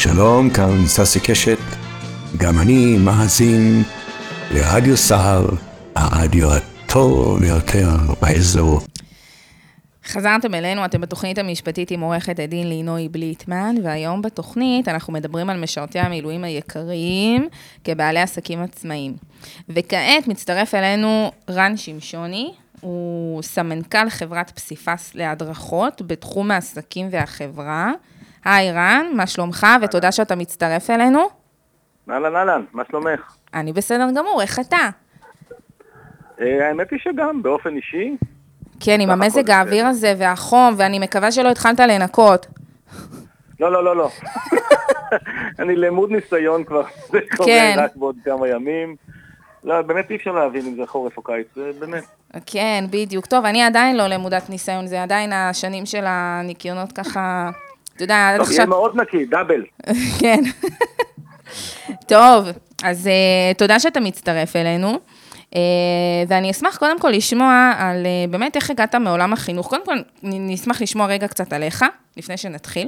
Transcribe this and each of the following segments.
שלום, כאן ססי קשת, גם אני מאזין לרדיו סהר, הרדיו הטוב ביותר באזור. חזרתם אלינו, אתם בתוכנית המשפטית עם עורכת הדין לינוי בליטמן, והיום בתוכנית אנחנו מדברים על משרתי המילואים היקרים כבעלי עסקים עצמאיים. וכעת מצטרף אלינו רן שמשוני, הוא סמנכ"ל חברת פסיפס להדרכות בתחום העסקים והחברה. היי רן, מה שלומך? ותודה שאתה מצטרף אלינו. אהלן, מה שלומך? אני בסדר גמור, איך אתה? האמת היא שגם, באופן אישי. כן, עם המזג האוויר הזה והחום, ואני מקווה שלא התחלת לנקות. לא. אני למוד ניסיון כבר, זה קורה רק בעוד כמה ימים. לא, באמת אי אפשר להבין אם זה חורף או קיץ, זה באמת. כן, בדיוק. טוב, אני עדיין לא למודת ניסיון, זה עדיין השנים של הניקיונות ככה, אתה יודע, עד עכשיו... יהיה מאוד נקי, דאבל. כן. טוב, אז תודה שאתה מצטרף אלינו, ואני אשמח קודם כל לשמוע על באמת איך הגעת מעולם החינוך. קודם כל, נשמח לשמוע רגע קצת עליך, לפני שנתחיל.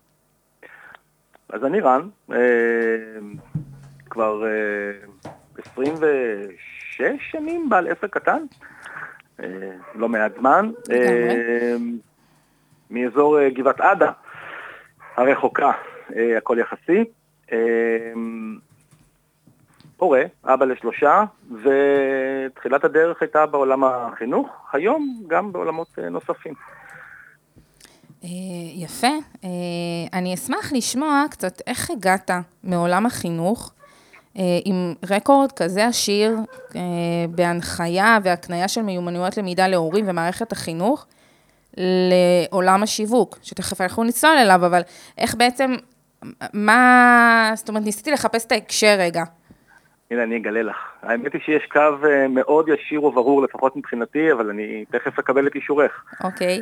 אז אני רן, כבר 26 שנים בעל עסק קטן, לא מעט זמן, מאזור גבעת עדה, הרחוקה, הכל יחסי, הורה, אבא לשלושה, ותחילת הדרך הייתה בעולם החינוך, היום גם בעולמות נוספים. יפה, אני אשמח לשמוע קצת איך הגעת מעולם החינוך, עם רקורד כזה עשיר בהנחיה והקניה של מיומנויות למידה להורים ומערכת החינוך, לעולם השיווק, שתכף אנחנו נצלול אליו, אבל איך בעצם, זאת אומרת, ניסיתי לחפש את ההקשר רגע. הנה, אני אגלה לך. האמת היא שיש קו מאוד ישיר וברור, לפחות מבחינתי, אבל אני תכף אקבל את אישורך. אוקיי.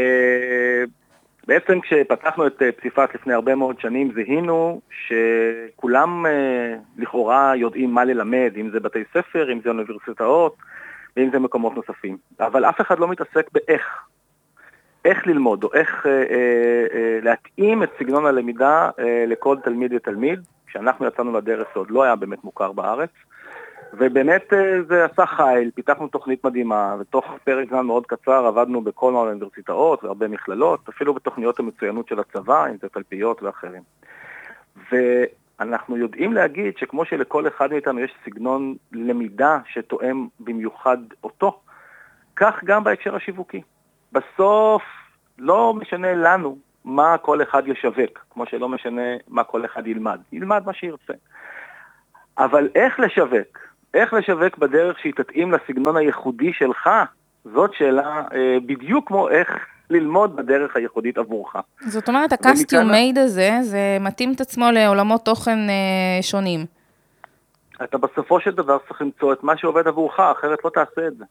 בעצם כשפתחנו את פסיפס לפני הרבה מאוד שנים, זיהינו שכולם לכאורה יודעים מה ללמד, אם זה בתי ספר, אם זה אוניברסיטאות, ואם זה מקומות נוספים. אבל אף אחד לא מתעסק איך ללמוד, או איך להתאים את סגנון הלמידה לכל תלמיד ותלמיד. כשאנחנו יצאנו לדרך זה עוד לא היה באמת מוכר בארץ, ובאמת זה עשה חייל, פיתחנו תוכנית מדהימה, ותוך פרק זמן מאוד קצר עבדנו בכל האוניברסיטאות והרבה מכללות, אפילו בתוכניות המצוינות של הצבא, אם זה תלפיות ואחרים. ואנחנו יודעים להגיד שכמו שלכל אחד מאיתנו יש סגנון למידה שתואם במיוחד אותו, כך גם בהקשר השיווקי. בסוף לא משנה לנו מה כל אחד ישווק, כמו שלא משנה מה כל אחד ילמד מה שירצה. אבל איך לשווק בדרך שהיא תתאים לסגנון הייחודי שלך, זאת שאלה בדיוק כמו איך ללמוד בדרך הייחודית עבורך. זאת אומרת, ה-custom made הזה, זה מתאים את עצמו לעולמות תוכן שונים. אתה בסופו של דבר צריך למצוא את מה שעובד עבורך, אחרת לא תעשה את זה.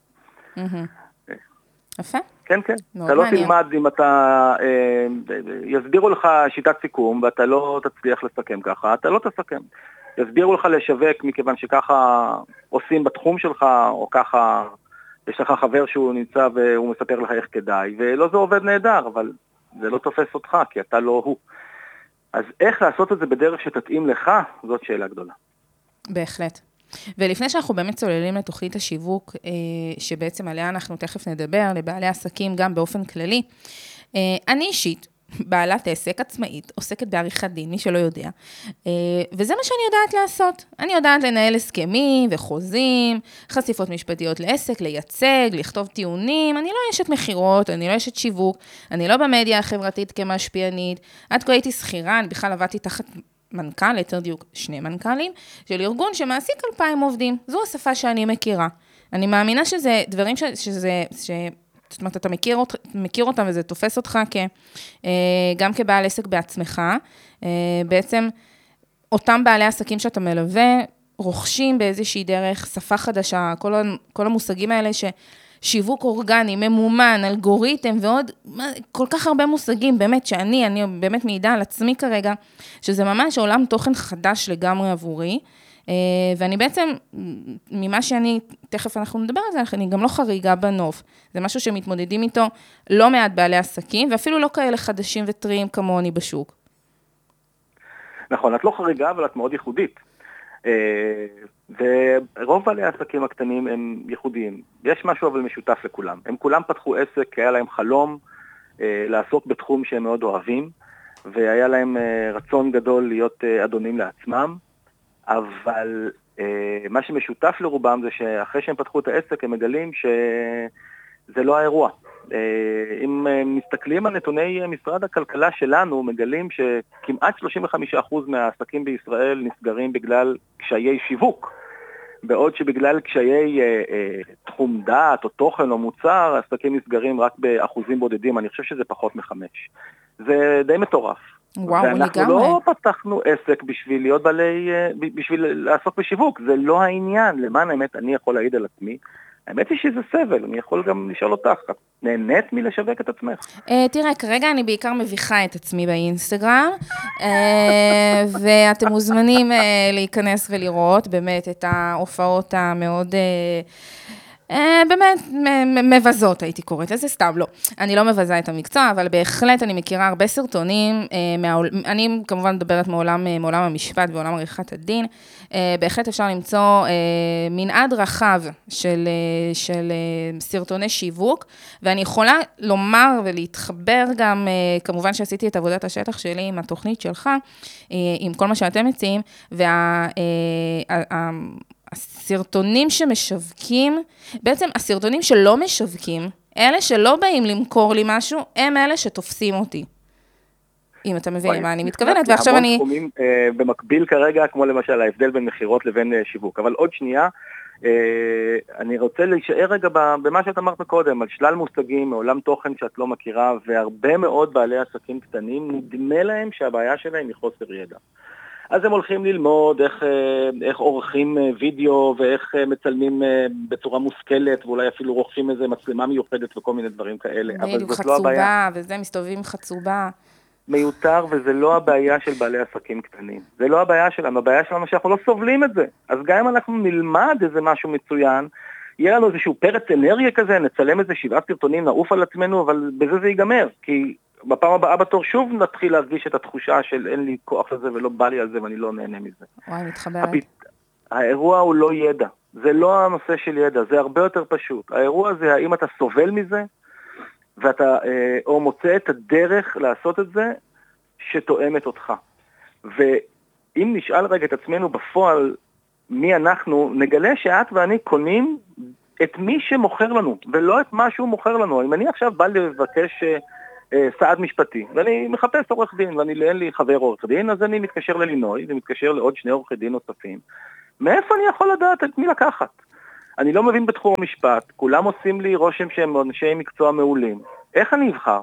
יפה. כן. אתה לא תלמד אם אתה, יסבירו לך שיטת סיכום, ואתה לא תצליח לסכם ככה, אתה לא תסכם. יסבירו לך לשווק מכיוון שככה עושים בתחום שלך, או ככה יש לך חבר שהוא נמצא והוא מספר לך איך כדאי, ולא זה עובד נהדר, אבל זה לא תופס אותך, כי אתה לא הוא. אז איך לעשות את זה בדרך שתתאים לך, זאת שאלה גדולה. בהחלט. ולפני שאנחנו באמת צוללים לתוכנית השיווק, שבעצם עליה אנחנו תכף נדבר, לבעלי עסקים גם באופן כללי, אני אישית, בעלת עסק עצמאית, עוסקת בעריכת דין, מי שלא יודע, וזה מה שאני יודעת לעשות. אני יודעת לנהל הסכמים וחוזים, חשיפות משפטיות לעסק, לייצג, לכתוב טיעונים, אני לא אשת מחירות, אני לא אשת שיווק, אני לא במדיה החברתית כמשפיענית, עד כה הייתי שכירה, אני בכלל עבדתי תחת מנכ"ל, יותר דיוק 2 מנכ"לים, של ארגון שמעסיק 2,000 עובדים. זו השפה שאני מכירה. אני מאמינה שזה דברים זאת אומרת, אתה מכיר אותם וזה תופס אותך גם כבעל עסק בעצמך. בעצם, אותם בעלי עסקים שאתה מלווה, רוכשים באיזושהי דרך, שפה חדשה, כל המושגים האלה שיווק אורגני, ממומן, אלגוריתם ועוד כל כך הרבה מושגים, באמת שאני באמת מעידה על עצמי כרגע, שזה ממש עולם תוכן חדש לגמרי עבורי, ואני בעצם, ממה שאני, תכף אנחנו נדבר על זה, אני גם לא חריגה בנוף. זה משהו שמתמודדים איתו לא מעט בעלי עסקים, ואפילו לא כאלה חדשים וטריים כמוני בשוק. נכון, את לא חריגה, אבל את מאוד ייחודית. ורוב בעלי העסקים הקטנים הם ייחודיים. יש משהו אבל משותף לכולם. הם כולם פתחו עסק, כי היה להם חלום לעסוק בתחום שהם מאוד אוהבים, והיה להם רצון גדול להיות אדונים לעצמם, אבל מה שמשותף לרובם זה שאחרי שהם פתחו את העסק הם מגלים שזה לא האירוע. אם מסתכלים על נתוני משרד הכלכלה שלנו, מגלים שכמעט 35% מהעסקים בישראל נסגרים בגלל קשיי שיווק, בעוד שבגלל קשיי תחום דעת או תוכן או מוצר, העסקים נסגרים רק באחוזים בודדים. אני חושב שזה פחות מ5. זה די מטורף. וואו, ואנחנו לא פתחנו עסק בשביל להיות בשביל לעסוק בשיווק, זה לא העניין. למען האמת, אני יכול להעיד על עצמי, האמת היא שזה סבל, אני יכול גם לשאול אותך, את נהנית מלשווק את עצמך? תראה, כרגע אני בעיקר מביכה את עצמי באינסטגרם, ואתם מוזמנים להיכנס ולראות באמת את ההופעות המאוד באמת מבזות, הייתי קוראת לזה, סתם לא. אני לא מבזה את המקצוע, אבל בהחלט אני מכירה הרבה סרטונים, אני כמובן מדברת מעולם המשפט ועולם עריכת הדין, בהחלט אפשר למצוא מנעד רחב של סרטוני שיווק, ואני יכולה לומר ולהתחבר גם, כמובן שעשיתי את עבודת השטח שלי עם התוכנית שלך, עם כל מה שאתם מציעים, הסרטונים שמשווקים, בעצם הסרטונים שלא משווקים, אלה שלא באים למכור לי משהו, הם אלה שתופסים אותי. אם אתה מבין מה אני מתכוונת, ועכשיו אני... המון תחומים במקביל כרגע, כמו למשל ההבדל בין מחירות לבין שיווק, אבל עוד שנייה, אני רוצה להישאר רגע במה שאת אמרת קודם, על שלל מושגים, מעולם תוכן שאת לא מכירה, והרבה מאוד בעלי עסקים קטנים, נדמה להם שהבעיה שלהם היא חוסר ידע. אז הם הולכים ללמוד איך עורכים וידאו ואיך מצלמים בצורה מושכלת, ואולי אפילו רוכשים איזה מצלמה מיוחדת וכל מיני דברים כאלה. בדיוק, חצובה, וזה מסתובבים חצובה. מיותר, וזה לא הבעיה של בעלי עסקים קטנים. זה לא הבעיה שלנו, הבעיה שלנו שאנחנו לא סובלים את זה. אז גם אם אנחנו נלמד איזה משהו מצוין, יהיה לנו איזשהו פרץ אנרגיה כזה, נצלם איזה 7 סרטונים, נעוף על עצמנו, אבל בזה זה ייגמר, כי בפעם הבאה בתור שוב נתחיל להרגיש את התחושה של אין לי כוח לזה ולא בא לי על זה ואני לא נהנה מזה. וואי, מתחברת. האירוע הוא לא ידע. זה לא הנושא של ידע, זה הרבה יותר פשוט. האירוע זה האם אתה סובל מזה, ואתה או מוצא את הדרך לעשות את זה שתואמת אותך. ואם נשאל רגע את עצמנו בפועל מי אנחנו, נגלה שאת ואני קונים את מי שמוכר לנו, ולא את מה שהוא מוכר לנו. אם אני עכשיו בא לבקש סעד משפטי, ואני מחפש עורך דין, ואין לי חבר עורך דין, אז אני מתקשר ללינוי, ומתקשר לעוד 2 עורכי דין נוספים. מאיפה אני יכול לדעת את מי לקחת? אני לא מבין בתחום המשפט, כולם עושים לי רושם שהם אנשי מקצוע מעולים. איך אני אבחר?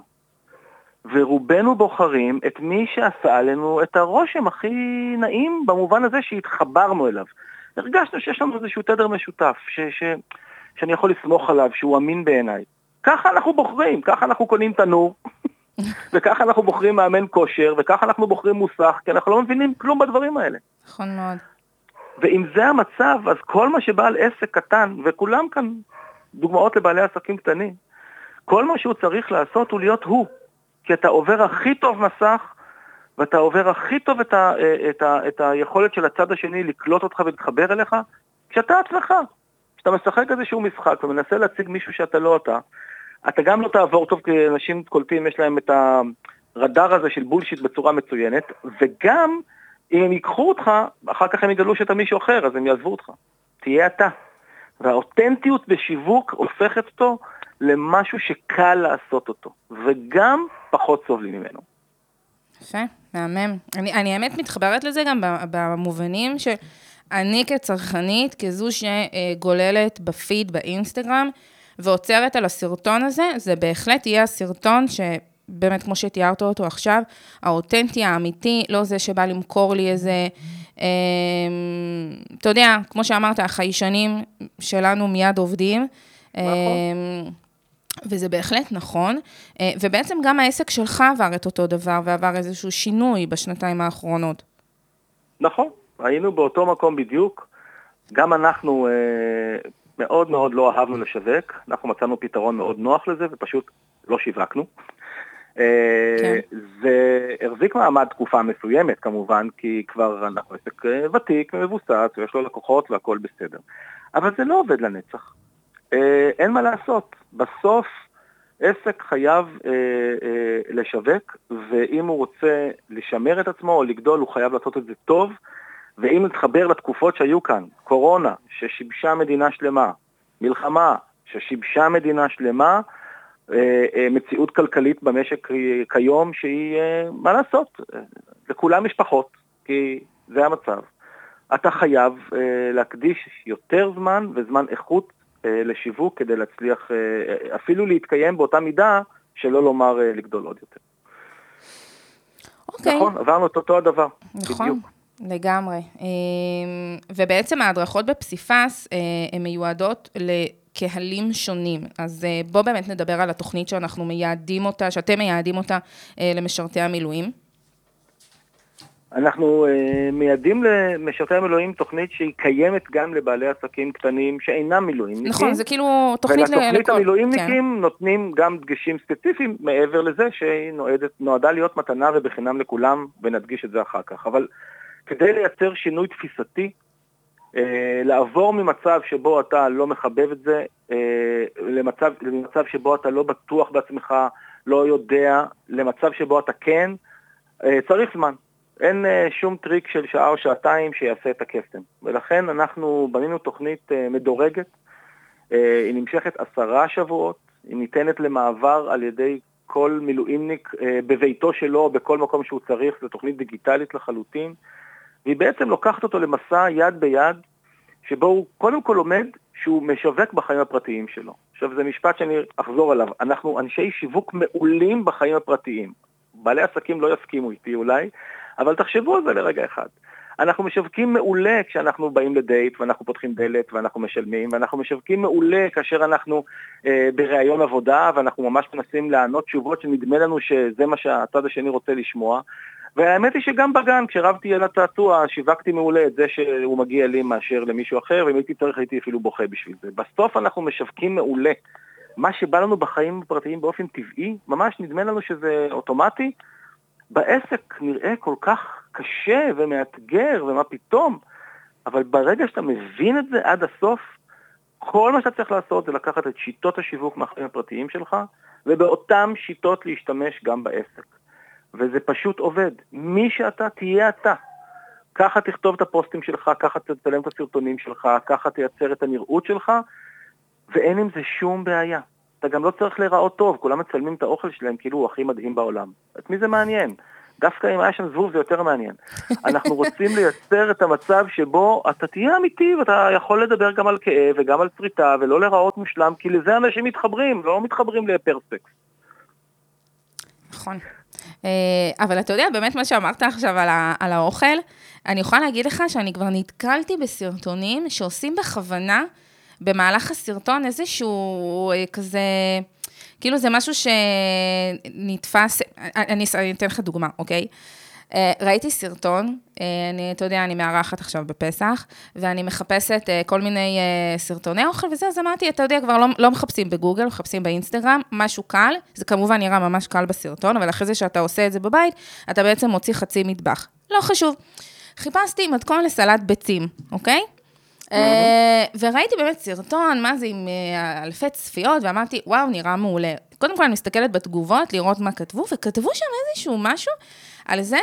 ורובנו בוחרים את מי שעשה עלינו את הרושם הכי נעים, במובן הזה שהתחברנו אליו. הרגשנו שיש לנו איזשהו תדר משותף, שאני יכול לסמוך עליו, שהוא אמין בעיניי. ככה אנחנו בוחרים, ככה אנחנו קונים תנור, וככה אנחנו בוחרים מאמן כושר, וככה אנחנו בוחרים מוסך, כי אנחנו לא מבינים כלום בדברים האלה. נכון מאוד. ואם זה המצב, אז כל מה שבעל עסק קטן, וכולם כאן דוגמאות לבעלי עסקים קטנים, כל מה שהוא צריך לעשות הוא להיות הוא, כי אתה עובר הכי טוב מסך, ואתה עובר הכי טוב את היכולת של הצד השני לקלוט אותך ולהתחבר אליך, כשאתה עצמך. כשאתה משחק איזשהו משחק ומנסה להציג מישהו שאתה לא אתה גם לא תעבור טוב, כי אנשים קולטים, יש להם את הרדאר הזה של בולשיט בצורה מצוינת, וגם אם הם ייקחו אותך, אחר כך הם יגלו שאתה מישהו אחר, אז הם יעזבו אותך. תהיה אתה. והאותנטיות בשיווק הופכת אותו למשהו שקל לעשות אותו, וגם פחות סובלים ממנו. יפה, מהמם. אני האמת מתחברת לזה גם במובנים שאני כצרכנית, כזו שגוללת בפיד באינסטגרם, ועוצרת על הסרטון הזה, זה בהחלט יהיה הסרטון שבאמת כמו שתיארת אותו עכשיו, האותנטי, האמיתי, לא זה שבא למכור לי איזה, אתה יודע, כמו שאמרת, החיישנים שלנו מיד עובדים, וזה בהחלט נכון, ובעצם גם העסק שלך עבר את אותו דבר, ועבר איזשהו שינוי בשנתיים האחרונות. נכון, היינו באותו מקום בדיוק, גם אנחנו מאוד מאוד לא אהבנו לשווק, אנחנו מצאנו פתרון מאוד נוח לזה, ופשוט לא שיווקנו. זה החזיק מעמד תקופה מסוימת כמובן, כי כבר אנחנו עסק ותיק ומבוסס, ויש לו לקוחות והכל בסדר. אבל זה לא עובד לנצח. אין מה לעשות. בסוף עסק חייב לשווק, ואם הוא רוצה לשמר את עצמו או לגדול, הוא חייב לעשות את זה טוב, ואם נתחבר לתקופות שהיו כאן, קורונה, ששיבשה מדינה שלמה, מלחמה, ששיבשה מדינה שלמה, מציאות כלכלית במשק כיום שהיא, מה לעשות? לכולם משפחות, כי זה המצב. אתה חייב להקדיש יותר זמן וזמן איכות לשיווק כדי להצליח אפילו להתקיים באותה מידה, שלא לומר לגדול עוד יותר. אוקיי. נכון, עברנו את אותו הדבר. נכון. בדיוק. לגמרי. ובעצם ההדרכות בפסיפס הן מיועדות לקהלים שונים. אז בוא באמת נדבר על התוכנית שאנחנו מייעדים אותה, שאתם מייעדים אותה למשרתי המילואים. אנחנו מייעדים למשרתי המילואים תוכנית שהיא קיימת גם לבעלי עסקים קטנים שאינם מילואימניקים. נכון, זה כאילו תוכנית ולתוכנית המילואימניקים נותנים גם דגשים ספציפיים מעבר לזה שהיא נועדה להיות מתנה ובחינם לכולם, ונדגיש את זה אחר כך. אבל כדי לייצר שינוי תפיסתי, לעבור ממצב שבו אתה לא מחבב את זה, למצב שבו אתה לא בטוח בעצמך, לא יודע, למצב שבו אתה כן, צריך זמן. אין שום טריק של שעה או שעתיים שיעשה את הקסם. ולכן אנחנו בנינו תוכנית מדורגת, היא נמשכת 10 שבועות, היא ניתנת למעבר על ידי כל מילואימניק בביתו שלו, בכל מקום שהוא צריך, זו תוכנית דיגיטלית לחלוטין, והיא בעצם לוקחת אותו למסע יד ביד, שבו הוא קודם כל לומד שהוא משווק בחיים הפרטיים שלו. עכשיו זה משפט שאני אחזור עליו, אנחנו אנשי שיווק מעולים בחיים הפרטיים. בעלי עסקים לא יסכימו איתי אולי, אבל תחשבו על זה לרגע אחד. אנחנו משווקים מעולה כשאנחנו באים לדייט, ואנחנו פותחים דלת, ואנחנו משלמים, ואנחנו משווקים מעולה כאשר אנחנו בראיון עבודה, ואנחנו ממש מנסים לענות תשובות שנדמה לנו שזה מה שהצד השני רוצה לשמוע. והאמת היא שגם בגן, כשרבתי על הצעצוע, שיווקתי מעולה את זה שהוא מגיע לי מאשר למישהו אחר, ואם הייתי צריך הייתי אפילו בוכה בשביל זה. בסוף אנחנו משווקים מעולה. מה שבא לנו בחיים הפרטיים באופן טבעי, ממש נדמה לנו שזה אוטומטי, בעסק נראה כל כך קשה ומאתגר, ומה פתאום, אבל ברגע שאתה מבין את זה עד הסוף, כל מה שאתה צריך לעשות זה לקחת את שיטות השיווק מהחיים הפרטיים שלך, ובאותן שיטות להשתמש גם בעסק. וזה פשוט עובד. מי שאתה תהיה אתה. ככה תכתוב את הפוסטים שלך, ככה תצלם את הסרטונים שלך, ככה תייצר את הנראות שלך, ואין עם זה שום בעיה. אתה גם לא צריך להיראות טוב, כולם מצלמים את האוכל שלהם כאילו הוא הכי מדהים בעולם. את מי זה מעניין? דווקא אם היה שם זבוב זה יותר מעניין. אנחנו רוצים לייצר את המצב שבו אתה תהיה אמיתי, ואתה יכול לדבר גם על כאב וגם על צריטה, ולא להיראות מושלם, כי לזה אנשים מתחברים, לא מתחברים לפרספקס. נכון. אבל אתה יודע, באמת מה שאמרת עכשיו על האוכל, אני יכולה להגיד לך שאני כבר נתקלתי בסרטונים שעושים בכוונה, במהלך הסרטון איזשהו כזה, כאילו זה משהו שנתפס, אני אתן לך דוגמה, אוקיי? ראיתי סרטון, אתה יודע, אני מארחת עכשיו בפסח, ואני מחפשת כל מיני סרטוני אוכל וזה, אז אמרתי, אתה יודע, כבר לא מחפשים בגוגל, מחפשים באינסטגרם, משהו קל, זה כמובן נראה ממש קל בסרטון, אבל אחרי זה שאתה עושה את זה בבית, אתה בעצם מוציא חצי מטבח. לא חשוב. חיפשתי מתכון לסלט ביצים, אוקיי? וראיתי באמת סרטון, מה זה עם אלפי צפיות, ואמרתי, וואו, נראה מעולה. קודם כל אני מסתכלת בתגובות, לראות מה כתבו, וכתבו שם איזשהו משהו, על זה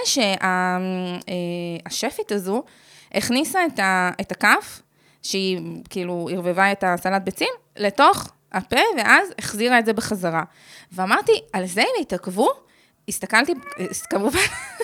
שהשפית הזו הכניסה את הכף, שהיא כאילו ערבבה את הסלט ביצים, לתוך הפה, ואז החזירה את זה בחזרה. ואמרתי, על זה הם התעכבו, הסתכלתי, כמובן,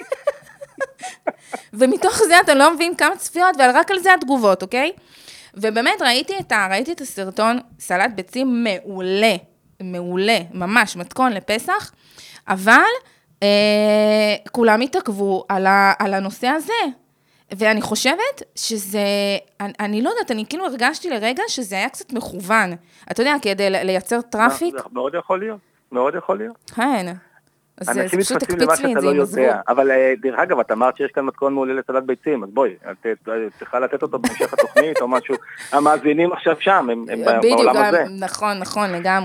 ומתוך זה אתה לא מבין כמה צפיות, ורק על זה התגובות, אוקיי? ובאמת ראיתי את הסרטון, סלט ביצים מעולה, מעולה, ממש, מתכון לפסח, אבל כולם התעכבו על הנושא הזה, ואני חושבת שזה, אני לא יודעת, אני כאילו הרגשתי לרגע שזה היה קצת מכוון, אתה יודע, כדי לייצר טראפיק. מאוד יכול להיות, מאוד יכול להיות. כן. אנשים מתפסים למה שאתה לא יודע, אבל דרך אגב, את אמרת שיש כאן מתכון מעולה לסלט ביצים, אז בואי, צריכה לתת אותו בהמשך התוכנית או משהו, המאזינים עכשיו שם, הם בעולם הזה. נכון, לגמרי.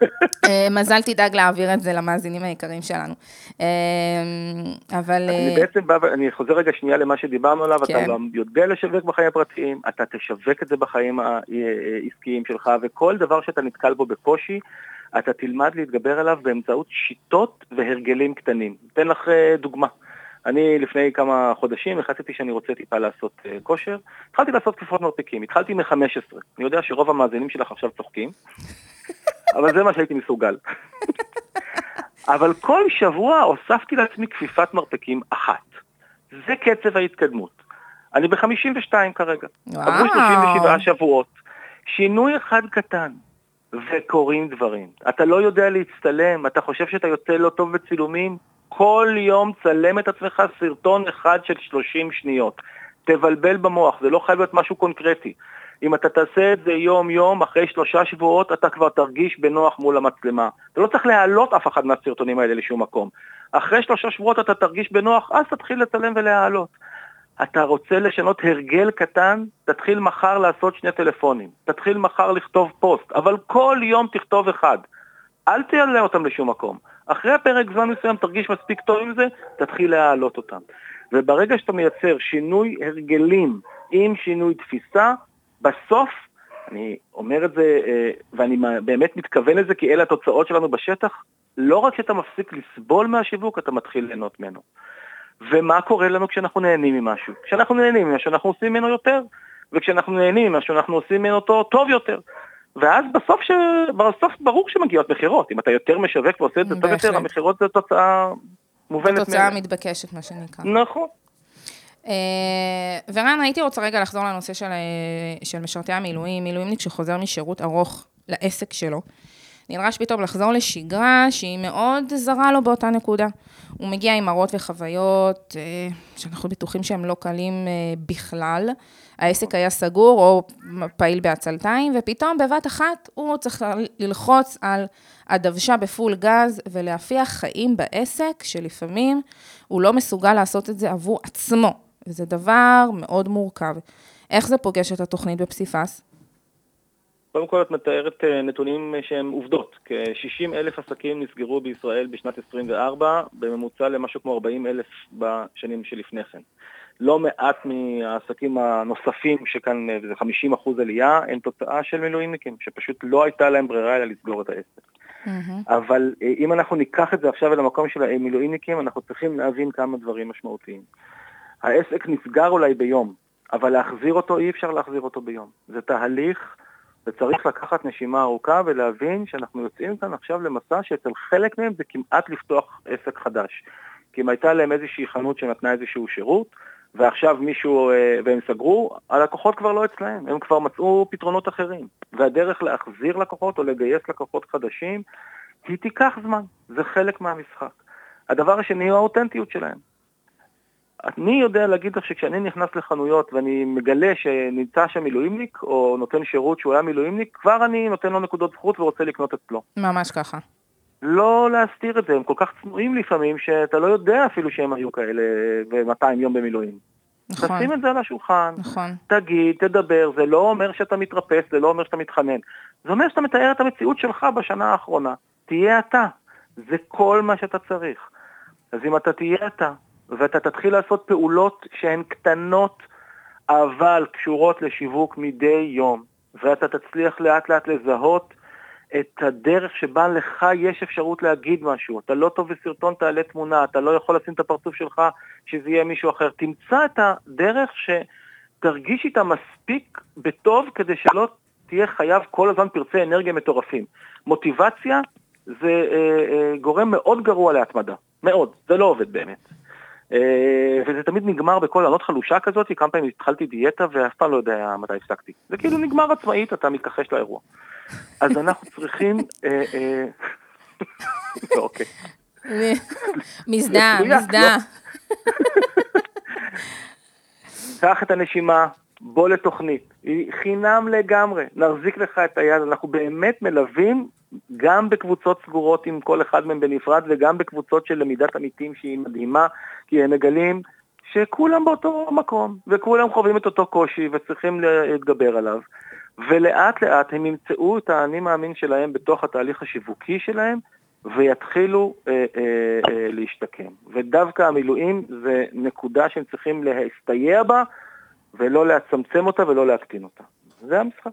מזל תדאג להעביר את זה למאזינים היקרים שלנו. אבל... אני בעצם אני חוזר רגע שנייה למה שדיברנו עליו, אתה גם יודע לשווק בחיים הפרטיים, אתה תשווק את זה בחיים העסקיים שלך, וכל דבר שאתה נתקל בו בקושי, אתה תלמד להתגבר עליו באמצעות שיטות והרגלים קטנים. אתן לך דוגמה. אני לפני כמה חודשים החלטתי שאני רוצה טיפה לעשות כושר. התחלתי לעשות כפפות מרפקים, התחלתי מ-15. אני יודע שרוב המאזינים שלך עכשיו צוחקים, אבל זה מה שהייתי מסוגל. אבל כל שבוע הוספתי לעצמי כפיפת מרפקים אחת. זה קצב ההתקדמות. אני ב-52 כרגע. עברו 37 שבועות. שינוי אחד קטן. וקוראים דברים. אתה לא יודע להצטלם, אתה חושב שאתה יוצא לא טוב בצילומים, כל יום צלם את עצמך סרטון אחד של 30 שניות. תבלבל במוח, זה לא חייב להיות משהו קונקרטי. אם אתה תעשה את זה יום-יום, אחרי 3 שבועות, אתה כבר תרגיש בנוח מול המצלמה. אתה לא צריך להעלות אף אחד מהסרטונים האלה לשום מקום. אחרי 3 שבועות אתה תרגיש בנוח, אז תתחיל לצלם ולהעלות. אתה רוצה לשנות הרגל קטן, תתחיל מחר לעשות 2 טלפונים. תתחיל מחר לכתוב פוסט, אבל כל יום תכתוב אחד. אל תעלה אותם לשום מקום. אחרי הפרק זמן מסוים תרגיש מספיק טוב עם זה, תתחיל להעלות אותם. וברגע שאתה מייצר שינוי הרגלים עם שינוי תפיסה, בסוף, אני אומר את זה, ואני באמת מתכוון לזה, כי אלה התוצאות שלנו בשטח, לא רק שאתה מפסיק לסבול מהשיווק, אתה מתחיל ליהנות ממנו. ומה קורה לנו כשאנחנו נהנים ממשהו? כשאנחנו נהנים ממשהו, אנחנו עושים ממנו יותר, וכשאנחנו נהנים ממשהו, אנחנו עושים ממנו טוב יותר. ואז בסוף ברור שמגיעות מחירות. אם אתה יותר משווק ועושה את זה טוב יותר, המחירות זה תוצאה מובנת. תוצאה מתבקשת, מה שנקרא. נכון. ורן, הייתי רוצה רגע לחזור לנושא של משרתי המילואים, מילואימניק שחוזר משירות ארוך לעסק שלו. נדרש פתאום לחזור לשגרה שהיא מאוד זרה לו באותה נקודה. הוא מגיע עם מראות וחוויות שאנחנו בטוחים שהם לא קלים בכלל. העסק היה סגור או פעיל בעצלתיים, ופתאום בבת אחת הוא צריך ללחוץ על הדוושה בפול גז ולהפיח חיים בעסק, שלפעמים הוא לא מסוגל לעשות את זה עבור עצמו. וזה דבר מאוד מורכב. איך זה פוגש את התוכנית בפסיפס? קודם כל את מתארת נתונים שהם עובדות. כ-60,000 עסקים נסגרו בישראל בשנת 24, בממוצע למשהו כמו 40,000 בשנים שלפני כן. לא מעט מהעסקים הנוספים שכאן, וזה 50% עלייה, הם תוצאה של מילואימניקים, שפשוט לא הייתה להם ברירה אלא לסגור את העסק. אבל אם אנחנו ניקח את זה עכשיו למקום של המילואימניקים, אנחנו צריכים להבין כמה דברים משמעותיים. העסק נסגר אולי ביום, אבל להחזיר אותו אי אפשר להחזיר אותו ביום. זה תהליך, וצריך לקחת נשימה ארוכה ולהבין שאנחנו יוצאים כאן עכשיו למסע שאצל חלק מהם זה כמעט לפתוח עסק חדש. כי אם הייתה להם איזושהי חנות שנתנה איזשהו שירות, ועכשיו מישהו, והם סגרו, הלקוחות כבר לא אצלהם, הם כבר מצאו פתרונות אחרים. והדרך להחזיר לקוחות או לגייס לקוחות חדשים, היא תיקח זמן, זה חלק מהמשחק. הדבר השני הוא האותנטיות שלהם. אני יודע להגיד לך שכשאני נכנס לחנויות ואני מגלה שנמצא שם מילואימניק או נותן שירות שהוא היה מילואימניק, כבר אני נותן לו נקודות זכות ורוצה לקנות אצלו. ממש ככה. לא להסתיר את זה, הם כל כך צנועים לפעמים שאתה לא יודע אפילו שהם היו כאלה ו-200 יום במילואים. נכון. תשים את זה על השולחן, נכון. תגיד, תדבר, זה לא אומר שאתה מתרפס, זה לא אומר שאתה מתחנן. זה אומר שאתה מתאר את המציאות שלך בשנה האחרונה. תהיה אתה. זה כל מה שאתה צריך. אז אם אתה תהיה אתה, ואתה תתחיל לעשות פעולות שהן קטנות, אבל קשורות לשיווק מדי יום, ואתה תצליח לאט לאט לזהות את הדרך שבה לך יש אפשרות להגיד משהו. אתה לא טוב בסרטון, תעלה תמונה, אתה לא יכול לשים את הפרצוף שלך שזה יהיה מישהו אחר. תמצא את הדרך שתרגיש איתה מספיק בטוב, כדי שלא תהיה חייב כל הזמן פרצי אנרגיה מטורפים. מוטיבציה זה גורם מאוד גרוע להתמדה. מאוד. זה לא עובד באמת. וזה תמיד נגמר בכל ענות חלושה כזאת, כמה פעמים התחלתי דיאטה ואף פעם לא יודע מתי הפסקתי. זה כאילו נגמר עצמאית, אתה מתכחש לאירוע. אז אנחנו צריכים... אוקיי. מזדה. קח את הנשימה, בוא לתוכנית. היא חינם לגמרי, נרזיק לך את היד. אנחנו באמת מלווים גם בקבוצות סגורות עם כל אחד מהם בנפרד, וגם בקבוצות של למידת עמיתים שהיא מדהימה, כי הם מגלים שכולם באותו מקום, וכולם חווים את אותו קושי וצריכים להתגבר עליו. ולאט לאט הם ימצאו את האני מאמין שלהם בתוך התהליך השיווקי שלהם, ויתחילו להשתקם. ודווקא המילואים זה נקודה שהם צריכים להסתייע בה, ולא להצמצם אותה ולא להקטין אותה. זה המשחק.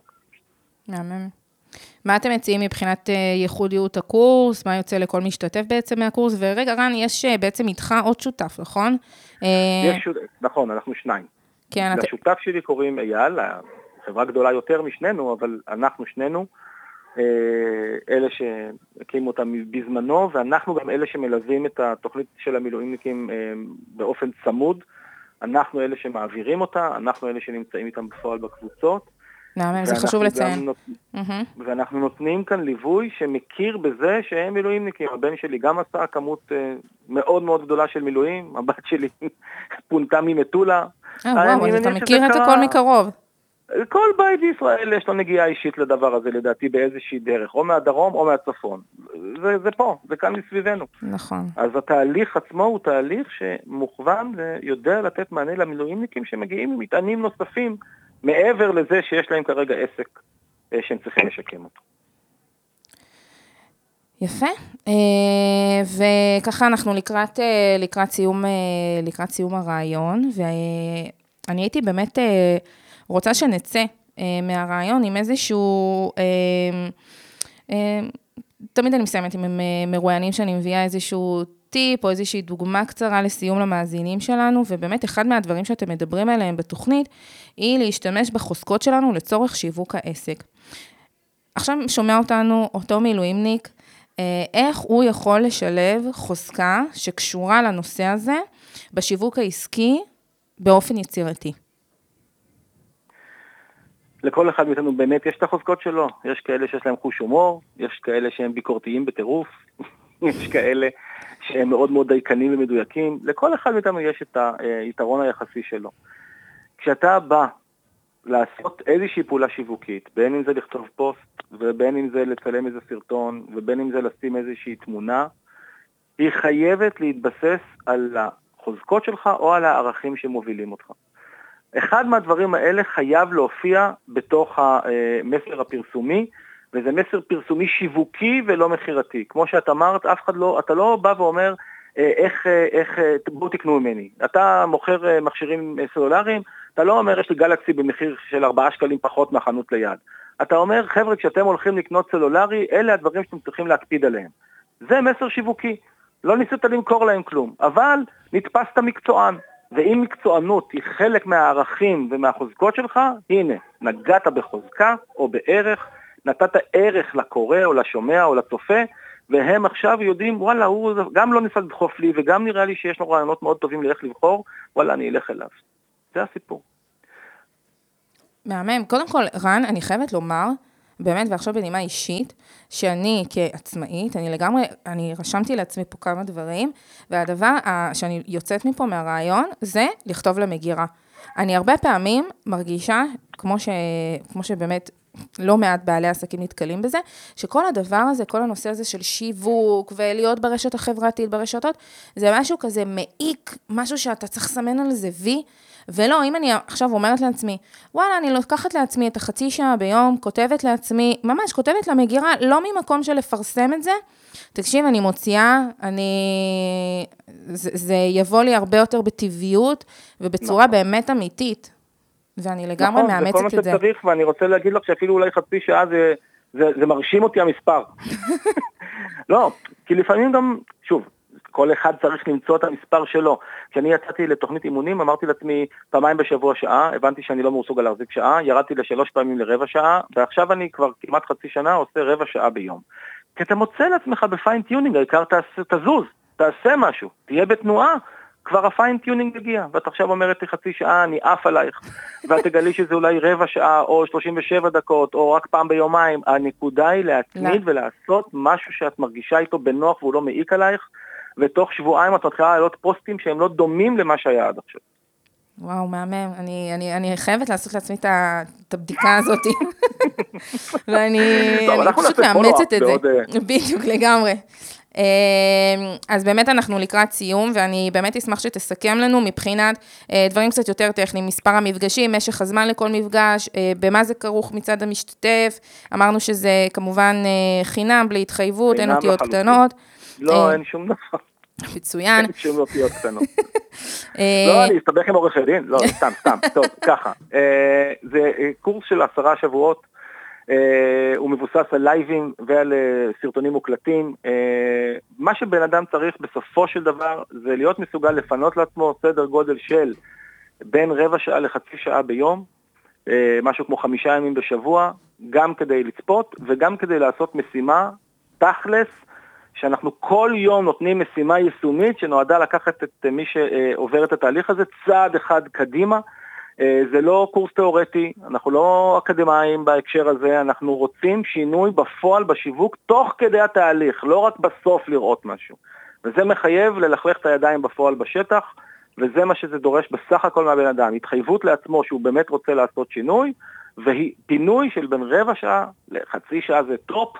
מה אתם מציעים מבחינת ייחודיות הקורס? מה יוצא לכל משתתף בעצם מהקורס? ורגע, רן, יש בעצם איתך עוד שותף, נכון? נכון, אנחנו שניים. כן, לשותף שלי קוראים אייל, חברה גדולה יותר משנינו, אבל אנחנו שנינו, אלה שהקימו אותם בזמנו, ואנחנו גם אלה שמלווים את התוכנית של המילואימניקים באופן צמוד. אנחנו אלה שמעבירים אותה, אנחנו אלה שנמצאים איתם בפועל בקבוצות. זה חשוב לציין. ואנחנו נותנים כאן ליווי שמכיר בזה שהם מילואימניקים. הבן שלי גם עשה כמות מאוד מאוד גדולה של מילואים, הבת שלי פונתה ממטולה. וואו, אז אתה מכיר את הכל מקרוב. כל בית בישראל יש לו נגיעה אישית לדבר הזה, לדעתי, באיזושהי דרך, או מהדרום או מהצפון. זה פה, זה כאן מסביבנו. נכון. אז התהליך עצמו הוא תהליך שמוכוון ויודע לתת מענה למילואימניקים שמגיעים עם מטענים נוספים, מעבר לזה שיש להם כרגע עסק שהם צריכים לשקם אותו. יפה. וככה אנחנו לקראת סיום הרעיון, ואני הייתי באמת רוצה שנצא מהרעיון עם איזשהו, תמיד אני מסיימת עם מרואיינים שאני מביאה איזשהו טיפ או איזושהי דוגמה קצרה לסיום למאזינים שלנו, ובאמת אחד מהדברים שאתם מדברים עליהם בתוכנית, היא להשתמש בחוזקות שלנו לצורך שיווק העסק. עכשיו שומע אותנו אותו מילואימניק, איך הוא יכול לשלב חוזקה שקשורה לנושא הזה, בשיווק העסקי באופן יצירתי. לכל אחד מאיתנו באמת יש את החוזקות שלו, יש כאלה שיש להם חוש הומור, יש כאלה שהם ביקורתיים בטירוף, יש כאלה שהם מאוד מאוד דייקנים ומדויקים, לכל אחד מאיתנו יש את היתרון היחסי שלו. כשאתה בא לעשות איזושהי פעולה שיווקית, בין אם זה לכתוב פוסט, ובין אם זה לצלם איזה סרטון, ובין אם זה לשים איזושהי תמונה, היא חייבת להתבסס על החוזקות שלך או על הערכים שמובילים אותך. אחד מהדברים האלה חייב להופיע בתוך המסר הפרסומי, וזה מסר פרסומי שיווקי ולא מחירתי. כמו שאת אמרת, אתה לא בא ואומר, בואו תקנו ממני. אתה מוכר מכשירים סלולריים, אתה לא אומר, יש לי גלקסי במחיר של 4 שקלים פחות מהחנות ליד. אתה אומר, חבר'ה, כשאתם הולכים לקנות סלולרי, אלה הדברים שאתם צריכים להקפיד עליהם. זה מסר שיווקי. לא ניסית למכור להם כלום, אבל נתפסת מקצוען. ואם מקצוענות היא חלק מהערכים ומהחוזקות שלך, הנה, נגעת בחוזקה או בערך, נתת ערך לקורא או לשומע או לצופה, והם עכשיו יודעים, וואלה, הוא גם לא ניסה לדחוף לי, וגם נראה לי שיש לו רעיונות מאוד טובים לאיך לבחור, וואלה, אני אלך אליו. זה הסיפור. מהמם. קודם כל, רן, אני חייבת לומר, באמת, ועכשיו בנימה אישית, שאני כעצמאית, אני רשמתי לעצמי פה כמה דברים, והדבר שאני יוצאת מפה מהרעיון, זה לכתוב למגירה. אני הרבה פעמים מרגישה, כמו שבאמת לא מעט בעלי עסקים נתקלים בזה, שכל הדבר הזה, כל הנושא הזה של שיווק, ולהיות ברשת החברתית, ברשתות, זה משהו כזה מעיק, משהו שאתה צריך לסמן על זה וי, ולא, אם אני עכשיו אומרת לעצמי, וואלה, אני לוקחת לעצמי את החצי שעה ביום, כותבת לעצמי, ממש כותבת למגירה, לא ממקום של לפרסם את זה, תקשיב, אני מוציאה, זה יבוא לי הרבה יותר בטבעיות, ובצורה באמת אמיתית, ואני לגמרי מאמצת את זה. נכון, זה כל מה שצריך, ואני רוצה להגיד לך שאפילו אולי חצי שעה זה מרשים אותי המספר. לא, כי לפעמים גם, שוב, כל אחד צריך למצוא את המספר שלו. כשאני יצאתי לתוכנית אימונים, אמרתי לעצמי פעמיים בשבוע שעה, הבנתי שאני לא מסוגל להחזיק שעה, ירדתי ל3 פעמים לרבע שעה, ועכשיו אני כבר כמעט חצי שנה עושה רבע שעה ביום. כי אתה מוצא לעצמך בפיין-טיונינג, העיקר תזוז, תעשה משהו, תהיה בתנועה, כבר הפיין-טיונינג יגיע, ואת עכשיו אומרת לי חצי שעה, אני עף עלייך, ואת תגלי שזה אולי רבע שעה, או 37 דקות, או רק פעם ביומיים. הנקודה היא להתמיד ולעשות משהו שאת מרגישה איתו בנוח, והוא לא מעיק עלייך, ותוך שבועיים את מתחילה לעלות פוסטים שהם לא דומים למה שהיה עד עכשיו. וואו, מהמם. אני חייבת לעשות לעצמי את הבדיקה הזאת. ואני פשוט מאמצת את זה. בדיוק, לגמרי. אז באמת אנחנו לקראת סיום, ואני באמת אשמח שתסכם לנו מבחינת דברים קצת יותר טכניים, מספר המפגשים, משך הזמן לכל מפגש, במה זה כרוך מצד המשתתף, אמרנו שזה כמובן חינם, בלי התחייבות, אין אותיות קטנות. לא, אין שום דבר. מצוין. אין שום אותיות קטנות. לא, אני אסתבך עם עורך הדין, לא, סתם, טוב, ככה. זה קורס של 10 שבועות, הוא מבוסס על לייבים ועל סרטונים מוקלטים. מה שבן אדם צריך בסופו של דבר זה להיות מסוגל לפנות לעצמו סדר גודל של בין רבע שעה לחצי שעה ביום, משהו כמו 5 ימים בשבוע, גם כדי לצפות וגם כדי לעשות משימה תכלס, שאנחנו כל יום נותנים משימה יישומית שנועדה לקחת את מי שעובר את התהליך הזה צעד אחד קדימה. זה לא קורס תיאורטי, אנחנו לא אקדמיים בהקשר הזה, אנחנו רוצים שינוי בפועל בשיווק תוך כדי התהליך, לא רק בסוף לראות משהו. וזה מחייב ללכלך את הידיים בפועל בשטח, וזה מה שזה דורש בסך הכל מהבן אדם. התחייבות לעצמו שהוא באמת רוצה לעשות שינוי, ופינוי של בין רבע שעה לחצי שעה זה טופ,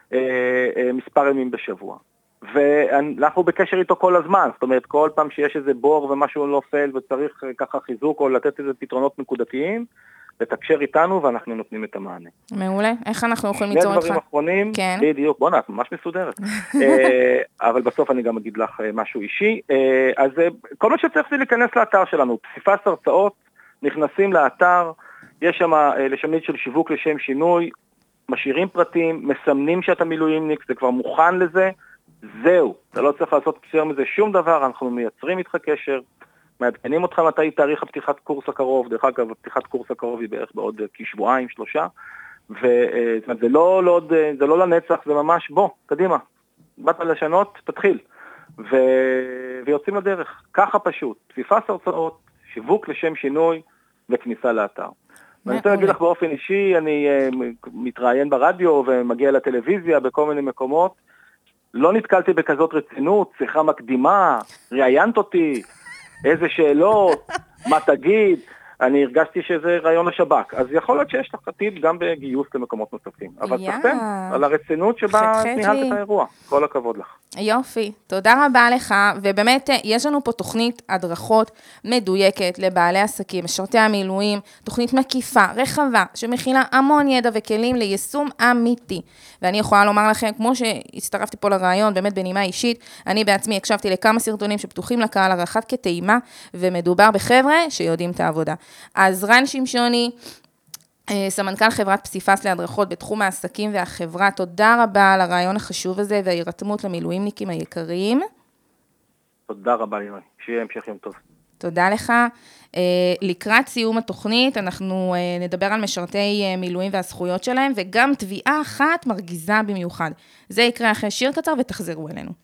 מספר ימים בשבוע. ואנחנו בקשר איתו כל הזמן, זאת אומרת, כל פעם שיש איזה בור ומשהו נופל וצריך ככה חיזוק או לתת איזה פתרונות נקודתיים, לתקשר איתנו ואנחנו נותנים את המענה. מעולה, איך אנחנו יכולים ליצור אותך? שני דברים אחרונים, כן. בדיוק, בוא נעשה, ממש מסודרת. אבל בסוף אני גם אגיד לך משהו אישי. אז כל מה שצריך זה להיכנס לאתר שלנו, פסיפס הרצאות, נכנסים לאתר, יש שם לשונית של שיווק לשם שינוי, משאירים פרטים, מסמנים שאתה מילואימניק, זה כבר מוכן לזה, זהו, אתה לא צריך לעשות קשר מזה שום דבר, אנחנו מייצרים איתך קשר, מעדכנים אותך מתי תאריך הפתיחת קורס הקרוב, דרך אגב, הפתיחת קורס הקרוב היא בערך בעוד כשבועיים, 3, וזה לא לנצח, זה ממש בוא, קדימה, באת לשנות, תתחיל, ויוצאים לדרך, ככה פשוט, פסיפס הרצאות, שיווק לשם שינוי, וכניסה לאתר. ואני רוצה להגיד לך באופן אישי, אני מתראיין ברדיו ומגיע לטלוויזיה בכל מיני מקומות, לא נתקלתי בכזאת רצינות, שיחה מקדימה, ראיינת אותי, איזה שאלות, מה תגיד, אני הרגשתי שזה רעיון השב"כ, אז יכול להיות שיש לך עתיד גם בגיוס למקומות נוספים, אבל תחתן על הרצינות שבה ניהלת את האירוע, כל הכבוד לך. יופי, תודה רבה לך, ובאמת יש לנו פה תוכנית הדרכות מדויקת לבעלי עסקים, משרתי המילואים, תוכנית מקיפה, רחבה, שמכילה המון ידע וכלים ליישום אמיתי, ואני יכולה לומר לכם, כמו שהצטרפתי פה לרעיון, באמת בנימה אישית, אני בעצמי הקשבתי לכמה סרטונים שפתוחים לקהל הרחב כטעימה, ומדובר בחבר'ה שיודעים את העבודה. אז רן שמשוני, סמנכ"ל חברת פסיפס להדרכות בתחום העסקים והחברה, תודה רבה על הרעיון החשוב הזה וההירתמות למילואימניקים היקרים. תודה רבה, לירן. שיהיה המשך יום טוב. תודה לך. לקראת סיום התוכנית, אנחנו נדבר על משרתי מילואים והזכויות שלהם, וגם תביעה אחת מרגיזה במיוחד. זה יקרה אחרי שיר קצר ותחזרו אלינו.